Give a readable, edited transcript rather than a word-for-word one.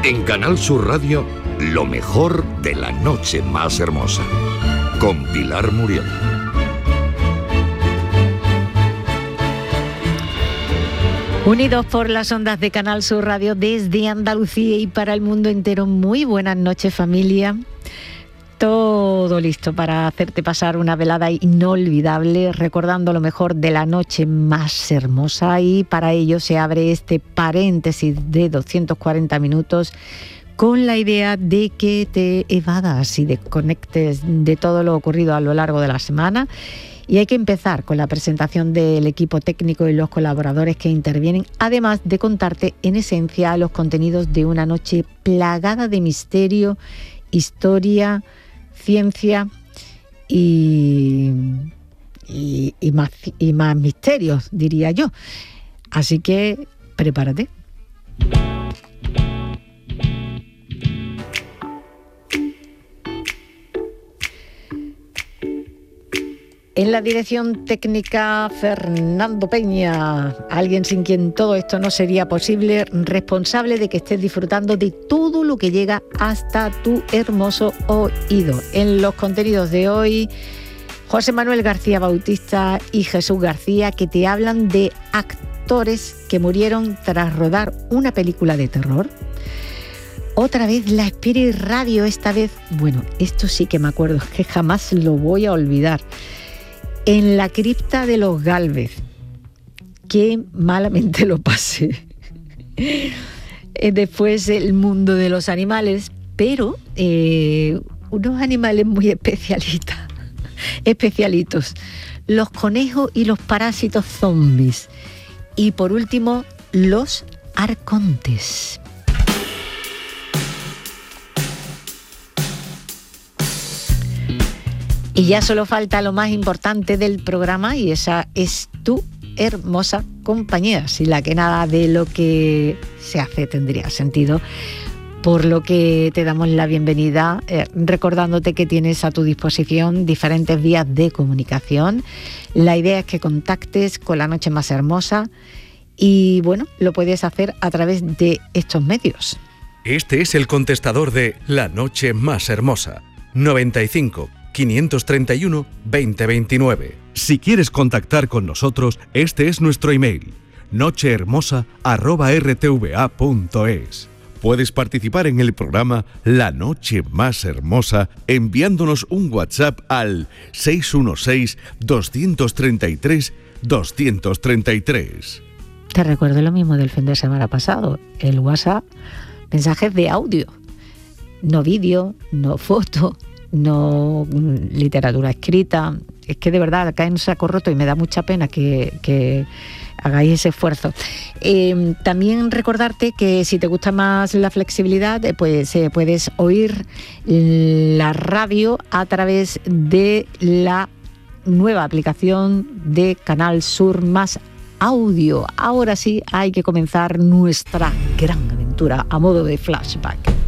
En Canal Sur Radio, lo mejor de la noche más hermosa. Con Pilar Muriel. Unidos por las ondas de Canal Sur Radio desde Andalucía y para el mundo entero. Muy buenas noches, familia. Todo listo para hacerte pasar una velada inolvidable, recordando lo mejor de la noche más hermosa, y para ello se abre este paréntesis de 240 minutos con la idea de que te evadas y desconectes de todo lo ocurrido a lo largo de la semana. Y hay que empezar con la presentación del equipo técnico y los colaboradores que intervienen, además de contarte en esencia los contenidos de una noche plagada de misterio, historia, ciencia y más misterios, diría yo. Así que prepárate. En la dirección técnica, Fernando Peña, alguien sin quien todo esto no sería posible, responsable de que estés disfrutando de todo lo que llega hasta tu hermoso oído. En los contenidos de hoy, José Manuel García Bautista y Jesús García, que te hablan de actores que murieron tras rodar una película de terror. Otra vez la Spirit Radio, esta vez, bueno, esto sí que me acuerdo, es que jamás lo voy a olvidar. En la cripta de los Gálvez, qué malamente lo pasé. Después el mundo de los animales, pero unos animales muy especialitos. Los conejos y los parásitos zombies. Y por último, los arcontes. Y ya solo falta lo más importante del programa, y esa es tu hermosa compañía, sin la que nada de lo que se hace tendría sentido. Por lo que te damos la bienvenida, recordándote que tienes a tu disposición diferentes vías de comunicación. La idea es que contactes con La Noche Más Hermosa y, bueno, lo puedes hacer a través de estos medios. Este es el contestador de La Noche Más Hermosa, 95 531 2029. Si quieres contactar con nosotros, este es nuestro email: nochehermosa@rtva.es. Puedes participar en el programa La Noche Más Hermosa enviándonos un WhatsApp al 616-233-233. Te recuerdo lo mismo del fin de semana pasado. El WhatsApp, mensajes de audio, no vídeo, no foto, no literatura escrita. Es que de verdad cae en saco roto y me da mucha pena que hagáis ese esfuerzo. También recordarte que si te gusta más la flexibilidad, pues puedes oír la radio a través de la nueva aplicación de Canal Sur Más Audio. Ahora sí hay que comenzar nuestra gran aventura a modo de flashback.